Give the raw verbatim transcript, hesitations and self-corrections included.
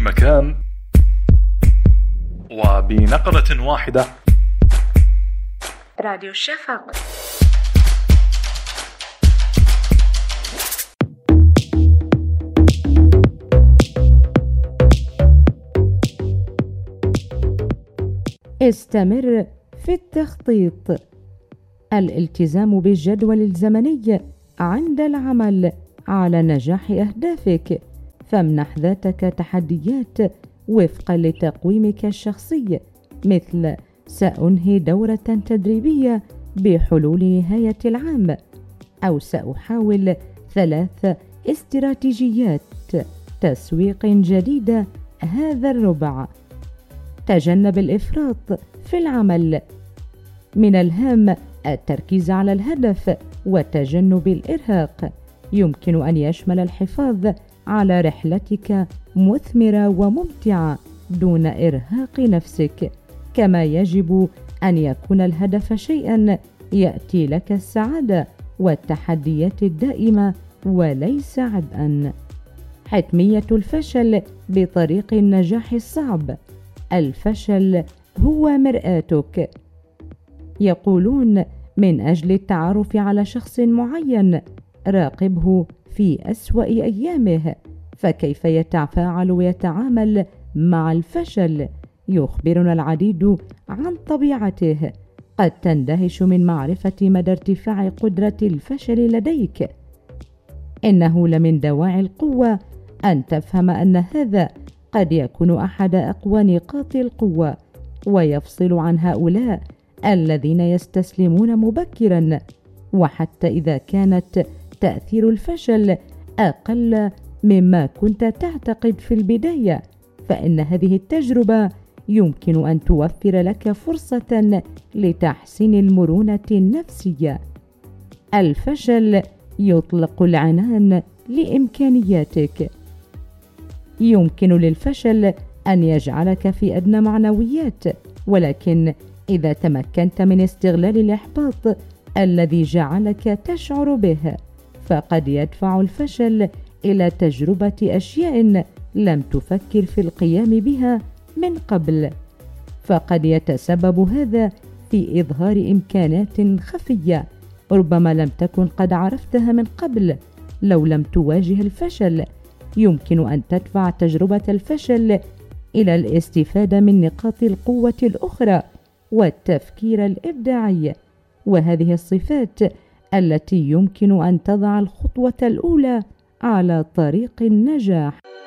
مكان وبنقرة واحدة. راديو الشفق. استمر في التخطيط. الالتزام بالجدول الزمني عند العمل على نجاح أهدافك. فامنح ذاتك تحديات وفقا لتقويمك الشخصي، مثل سأنهي دورة تدريبية بحلول نهاية العام، أو سأحاول ثلاث استراتيجيات تسويق جديدة هذا الربع. تجنب الإفراط في العمل. من الهام التركيز على الهدف وتجنب الإرهاق. يمكن أن يشمل الحفاظ على رحلتك مثمرة وممتعة دون إرهاق نفسك، كما يجب أن يكون الهدف شيئا يأتي لك السعادة والتحديات الدائمة وليس عبئا. حتمية الفشل بطريق النجاح الصعب. الفشل هو مرآتك. يقولون من أجل التعرف على شخص معين راقبه في أسوأ أيامه، فكيف يتفاعل ويتعامل مع الفشل يخبرنا العديد عن طبيعته. قد تندهش من معرفة مدى ارتفاع قدرة الفشل لديك. إنه لمن دواعي القوة أن تفهم أن هذا قد يكون أحد أقوى نقاط القوة، ويفصل عن هؤلاء الذين يستسلمون مبكرا. وحتى إذا كانت تأثير الفشل أقل مما كنت تعتقد في البداية، فإن هذه التجربة يمكن أن توفر لك فرصة لتحسين المرونة النفسية. الفشل يطلق العنان لإمكانياتك. يمكن للفشل أن يجعلك في أدنى معنويات، ولكن إذا تمكنت من استغلال الإحباط الذي جعلك تشعر به، فقد يدفع الفشل إلى تجربة أشياء لم تفكر في القيام بها من قبل. فقد يتسبب هذا في إظهار إمكانات خفية ربما لم تكن قد عرفتها من قبل. لو لم تواجه الفشل، يمكن أن تدفع تجربة الفشل إلى الاستفادة من نقاط القوة الأخرى والتفكير الإبداعي، وهذه الصفات التي يمكن أن تضع الخطوة الأولى على طريق النجاح.